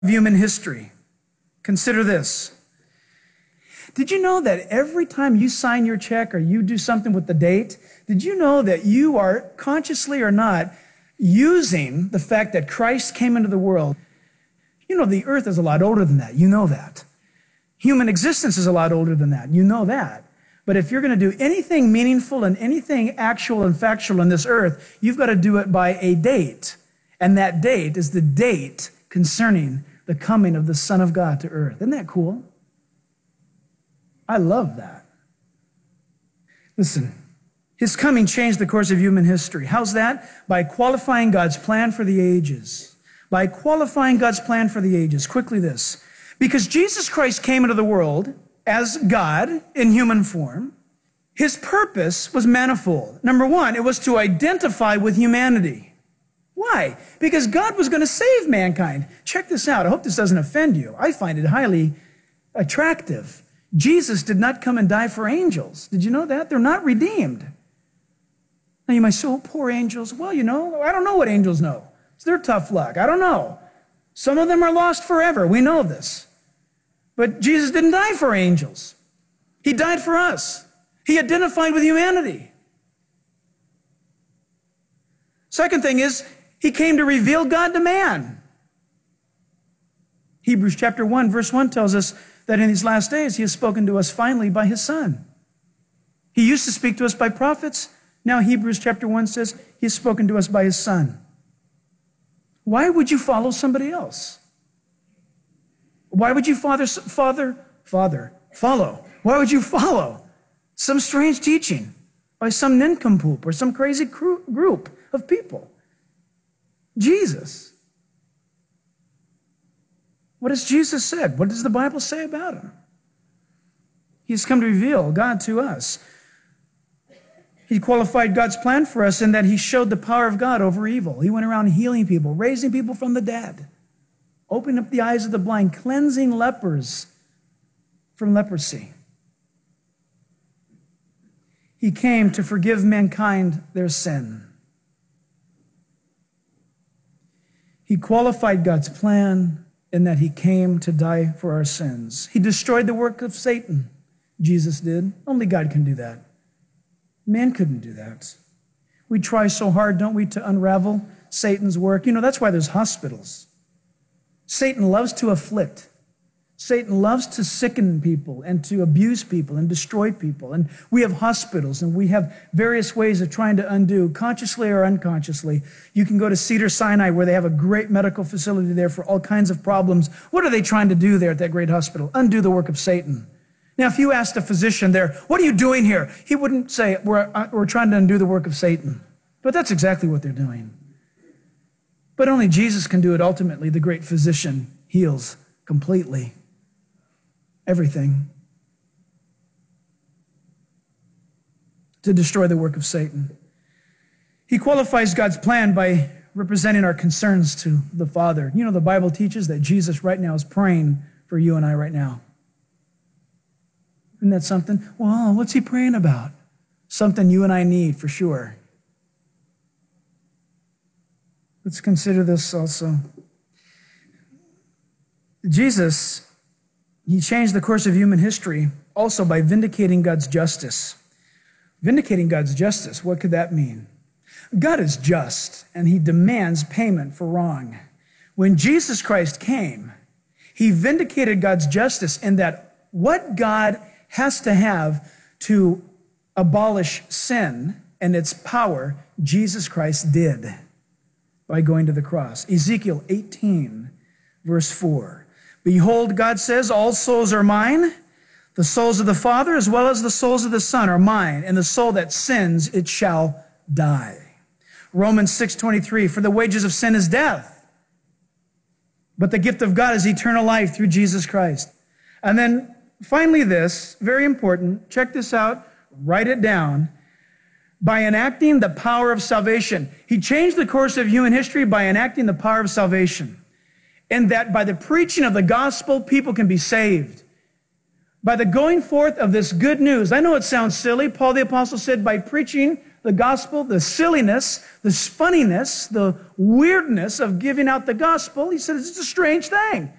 human history. Consider this. Did you know that every time you sign your check or you do something with the date, did you know that you are, consciously or not, using the fact that Christ came into the world? You know, the earth is a lot older than that. You know that. Human existence is a lot older than that. You know that. But if you're going to do anything meaningful and anything actual and factual on this earth, you've got to do it by a date. And that date is the date concerning the coming of the Son of God to earth. Isn't that cool? I love that. Listen, his coming changed the course of human history. How's that? By qualifying God's plan for the ages. By qualifying God's plan for the ages. Quickly this. Because Jesus Christ came into the world as God in human form, his purpose was manifold. Number one, it was to identify with humanity. Why? Because God was going to save mankind. Check this out. I hope this doesn't offend you. I find it highly attractive. Jesus did not come and die for angels. Did you know that? They're not redeemed. Now you might say, oh, poor angels. Well, you know, I don't know what angels know. It's their tough luck. I don't know. Some of them are lost forever. We know this. But Jesus didn't die for angels. He died for us. He identified with humanity. Second thing is, he came to reveal God to man. Hebrews chapter 1, verse 1 tells us that in these last days, he has spoken to us finally by his Son. He used to speak to us by prophets. Now Hebrews chapter 1 says he has spoken to us by his Son. Why would you follow somebody else? Why would you follow? Why would you follow some strange teaching by some nincompoop or some crazy group of people? Jesus. What has Jesus said? What does the Bible say about him? He's come to reveal God to us. He qualified God's plan for us in that he showed the power of God over evil. He went around healing people, raising people from the dead, opening up the eyes of the blind, cleansing lepers from leprosy. He came to forgive mankind their sin. He qualified God's plan in that he came to die for our sins. He destroyed the work of Satan. Jesus did. Only God can do that. Man couldn't do that. We try so hard, don't we, to unravel Satan's work. You know, that's why there's hospitals. Satan loves to afflict. Satan loves to sicken people and to abuse people and destroy people. And we have hospitals and we have various ways of trying to undo, consciously or unconsciously. You can go to Cedars-Sinai where they have a great medical facility there for all kinds of problems. What are they trying to do there at that great hospital? Undo the work of Satan. Now, if you asked a physician there, what are you doing here? He wouldn't say, we're trying to undo the work of Satan. But that's exactly what they're doing. But only Jesus can do it ultimately. The great physician heals completely. Everything. To destroy the work of Satan. He qualifies God's plan by representing our concerns to the Father. You know, the Bible teaches that Jesus right now is praying for you and I right now. Isn't that something? Well, what's he praying about? Something you and I need for sure. Let's consider this also. Jesus, he changed the course of human history also by vindicating God's justice. Vindicating God's justice, what could that mean? God is just, and he demands payment for wrong. When Jesus Christ came, he vindicated God's justice in that what God has to have to abolish sin and its power, Jesus Christ did by going to the cross. Ezekiel 18, verse 4. Behold, God says, all souls are mine. The souls of the Father as well as the souls of the Son are mine, and the soul that sins, it shall die. Romans 6:23, for the wages of sin is death, but the gift of God is eternal life through Jesus Christ. And then finally this, very important, check this out, write it down. By enacting the power of salvation. He changed the course of human history by enacting the power of salvation. And that by the preaching of the gospel, people can be saved. By the going forth of this good news. I know it sounds silly. Paul the Apostle said, by preaching the gospel, the silliness, the funniness, the weirdness of giving out the gospel. He said, it's a strange thing.